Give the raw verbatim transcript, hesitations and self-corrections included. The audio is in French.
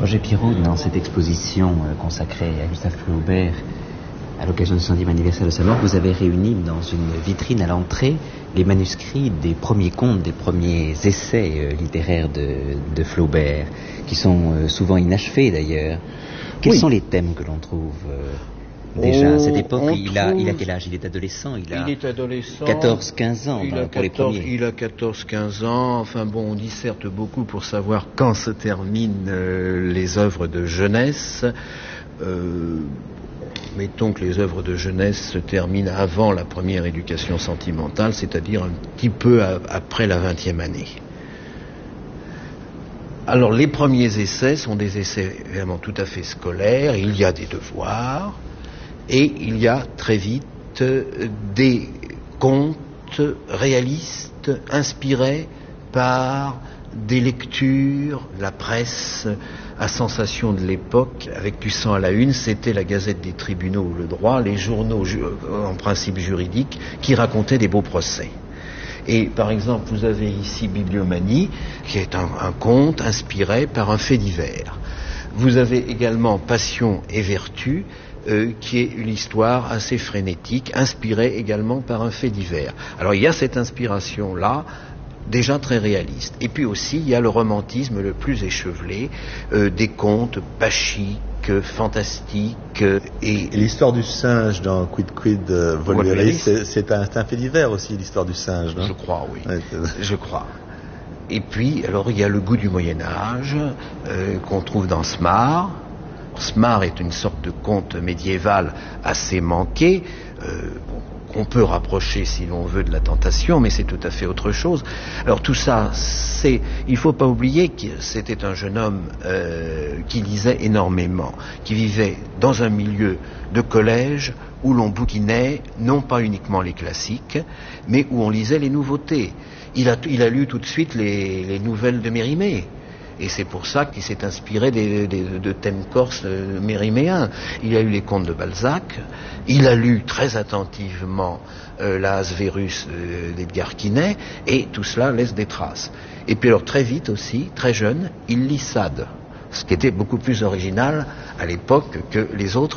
Roger Pirot, dans cette exposition euh, consacrée à Gustave Flaubert, à l'occasion du centième anniversaire de sa mort, vous avez réuni dans une vitrine à l'entrée les manuscrits des premiers contes, des premiers essais euh, littéraires de, de Flaubert, qui sont euh, souvent inachevés d'ailleurs. Quels oui. sont les thèmes que l'on trouve euh, déjà oh, à cette époque? il a, il a quel âge? Il est adolescent. Il, a il est adolescent. quatorze quinze ans il dans, a pour quatorze, les premiers. Il a quatorze quinze ans. Enfin bon, on disserte beaucoup pour savoir quand se terminent euh, les œuvres de jeunesse. Euh, mettons que les œuvres de jeunesse se terminent avant la première éducation sentimentale, c'est-à-dire un petit peu à, après la vingtième année. Alors les premiers essais sont des essais vraiment tout à fait scolaires, il y a des devoirs, et il y a très vite euh, des contes réalistes inspirés par des lectures, la presse à sensation de l'époque, avec du sang à la une, c'était la Gazette des tribunaux ou le droit, les journaux ju- en principe juridiques qui racontaient des beaux procès. Et par exemple, vous avez ici Bibliomanie, qui est un, un conte inspiré par un fait divers. Vous avez également Passion et Vertu, euh, qui est une histoire assez frénétique, inspirée également par un fait divers. Alors il y a cette inspiration-là, déjà très réaliste. Et puis aussi, il y a le romantisme le plus échevelé, euh, des contes pachiques, fantastiques. Euh, et, et l'histoire du singe dans Quid Quid euh, Volveris, c'est, c'est, un, c'est un fait divers aussi, l'histoire du singe, non? Je crois, oui. Ouais, je crois. Et puis, alors, il y a le goût du Moyen-Âge, euh, qu'on trouve dans Smart. Smart est une sorte de conte médiéval assez manqué, euh, qu'on peut rapprocher, si l'on veut, de la tentation, mais c'est tout à fait autre chose. Alors tout ça, c'est, il ne faut pas oublier que c'était un jeune homme euh, qui lisait énormément, qui vivait dans un milieu de collège où l'on bouquinait non pas uniquement les classiques, mais où on lisait les nouveautés. Il a, il a lu tout de suite les, les nouvelles de Mérimée. Et c'est pour ça qu'il s'est inspiré des, des, de thèmes corses euh, mériméens. Il a eu les contes de Balzac, il a lu très attentivement euh, la Asverus euh, d'Edgar Quinet, et tout cela laisse des traces. Et puis alors très vite aussi, très jeune, il lit Sade, ce qui était beaucoup plus original à l'époque que les autres.